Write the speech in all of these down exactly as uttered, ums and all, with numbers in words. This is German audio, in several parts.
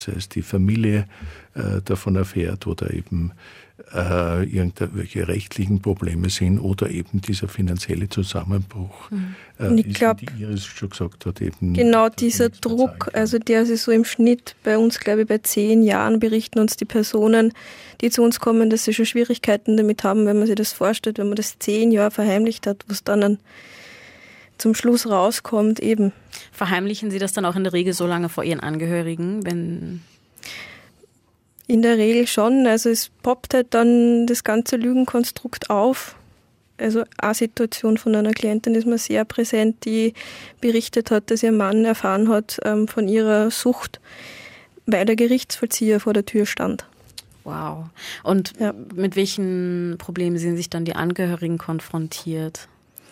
als die Familie äh, davon erfährt oder eben äh, irgendwelche rechtlichen Probleme sind oder eben dieser finanzielle Zusammenbruch. Mhm. Äh, Und ich ist, glaube, wie die Iris schon gesagt hat, eben genau dieser Druck, also der sich so im Schnitt bei uns, glaube ich, bei zehn Jahren berichten uns die Personen, die zu uns kommen, dass sie schon Schwierigkeiten damit haben, wenn man sich das vorstellt, wenn man das zehn Jahre verheimlicht hat, was dann an zum Schluss rauskommt eben. Verheimlichen Sie das dann auch in der Regel so lange vor Ihren Angehörigen, wenn... In der Regel schon. Also es poppt halt dann das ganze Lügenkonstrukt auf. Also eine Situation von einer Klientin ist mir sehr präsent, die berichtet hat, dass ihr Mann erfahren hat ähm, von ihrer Sucht, weil der Gerichtsvollzieher vor der Tür stand. Wow. Und ja. Mit welchen Problemen sehen sich dann die Angehörigen konfrontiert?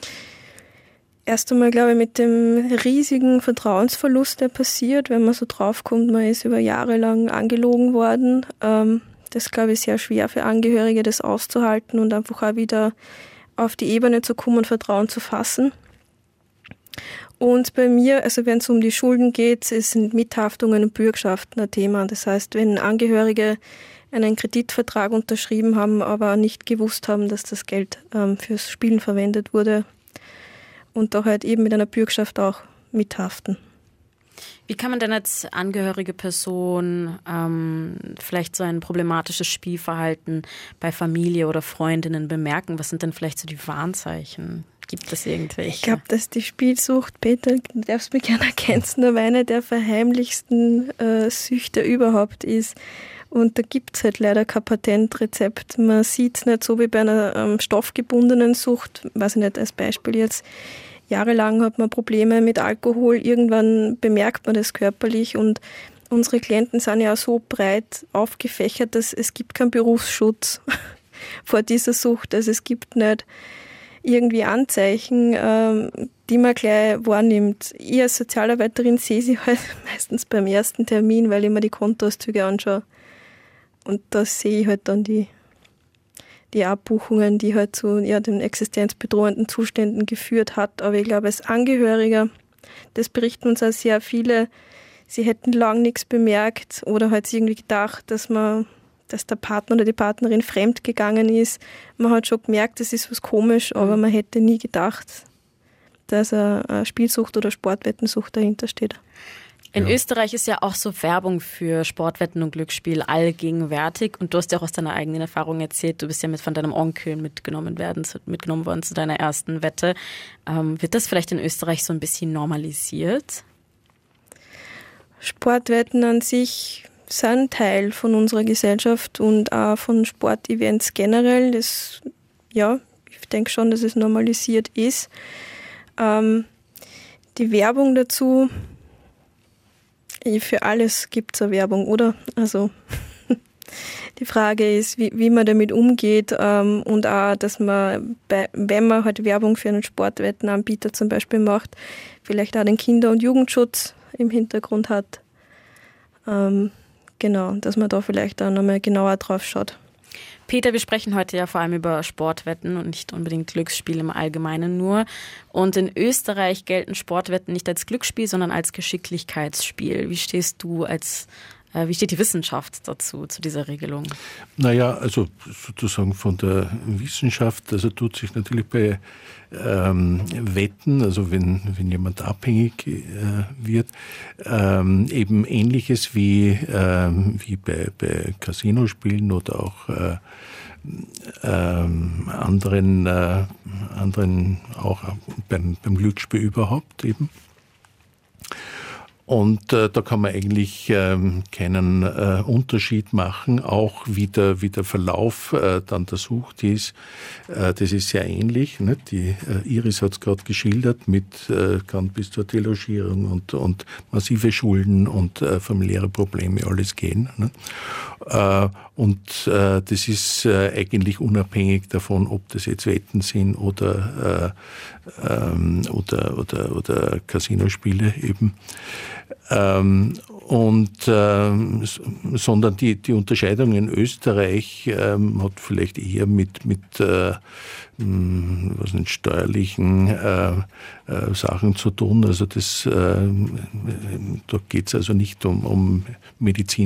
Erst einmal, glaube ich, mit dem riesigen Vertrauensverlust, der passiert, wenn man so draufkommt, man ist über Jahre lang angelogen worden. Ähm, das, glaube ich, sehr schwer für Angehörige, das auszuhalten und einfach auch wieder auf die Ebene zu kommen und Vertrauen zu fassen. Und bei mir, also wenn es um die Schulden geht, sind Mithaftungen und Bürgschaften ein Thema. Das heißt, wenn Angehörige einen Kreditvertrag unterschrieben haben, aber nicht gewusst haben, dass das Geld ähm, fürs Spielen verwendet wurde, und da halt eben mit einer Bürgschaft auch mithaften. Wie kann man denn als angehörige Person ähm, vielleicht so ein problematisches Spielverhalten bei Familie oder Freundinnen bemerken? Was sind denn vielleicht so die Warnzeichen? Gibt es irgendwelche? Ich glaube, dass die Spielsucht, Peter, du darfst mich gerne ergänzen, aber eine der verheimlichsten äh, Süchte überhaupt ist. Und da gibt es halt leider kein Patentrezept. Man sieht es nicht so wie bei einer ähm, stoffgebundenen Sucht, weiß ich nicht, als Beispiel jetzt, jahrelang hat man Probleme mit Alkohol, irgendwann bemerkt man das körperlich und unsere Klienten sind ja auch so breit aufgefächert, dass es gibt keinen Berufsschutz vor dieser Sucht. Also es gibt nicht irgendwie Anzeichen, ähm, die man gleich wahrnimmt. Ich als Sozialarbeiterin sehe sie halt meistens beim ersten Termin, weil ich mir die Kontoauszüge anschaue. Und da sehe ich halt dann die, die Abbuchungen, die halt zu ja, den existenzbedrohenden Zuständen geführt hat. Aber ich glaube, als Angehöriger, das berichten uns auch sehr viele, sie hätten lang nichts bemerkt oder halt irgendwie gedacht, dass man, dass der Partner oder die Partnerin fremd gegangen ist. Man hat schon gemerkt, das ist was komisch, aber man hätte nie gedacht, dass eine Spielsucht oder Sportwettensucht dahinter steht. In ja. Österreich ist ja auch so Werbung für Sportwetten und Glücksspiel allgegenwärtig. Und du hast ja auch aus deiner eigenen Erfahrung erzählt, du bist ja mit von deinem Onkel mitgenommen werden, mitgenommen worden zu deiner ersten Wette. Ähm, wird das vielleicht in Österreich so ein bisschen normalisiert? Sportwetten an sich sind Teil von unserer Gesellschaft und auch von Sportevents generell. Das, ja, ich denke schon, dass es normalisiert ist. Ähm, die Werbung dazu, für alles gibt es eine Werbung, oder? Also die Frage ist, wie, wie man damit umgeht ähm, und auch, dass man, bei, wenn man halt Werbung für einen Sportwettenanbieter zum Beispiel macht, vielleicht auch den Kinder- und Jugendschutz im Hintergrund hat. Ähm, genau, dass man da vielleicht auch nochmal genauer drauf schaut. Peter, wir sprechen heute ja vor allem über Sportwetten und nicht unbedingt Glücksspiel im Allgemeinen nur. Und in Österreich gelten Sportwetten nicht als Glücksspiel, sondern als Geschicklichkeitsspiel. Wie stehst du als, äh, wie steht die Wissenschaft dazu, zu dieser Regelung? Naja, also sozusagen von der Wissenschaft, also tut sich natürlich bei ähm, Wetten, also wenn, wenn jemand abhängig äh, wird, ähm, eben Ähnliches wie, ähm, wie bei, bei Casinospielen oder auch äh, ähm, anderen, äh, anderen auch beim, beim Glücksspiel überhaupt eben. Und äh, da kann man eigentlich ähm, keinen äh, Unterschied machen, auch wie der, wie der Verlauf äh, dann der Sucht ist. Äh, das ist sehr ähnlich. Ne? Die äh, Iris hat es gerade geschildert, mit äh, kann bis zur Delogierung und, und massive Schulden und äh, familiäre Probleme alles gehen. Ne? Äh, und äh, das ist äh, eigentlich unabhängig davon, ob das jetzt Wetten sind oder, äh, ähm, oder, oder, oder Casinospiele eben. Ähm, und ähm, sondern die, die Unterscheidung in Österreich ähm, hat vielleicht eher mit, mit äh, was nicht, steuerlichen äh, äh, Sachen zu tun. Also das, äh, da geht es also nicht um, um Medizin.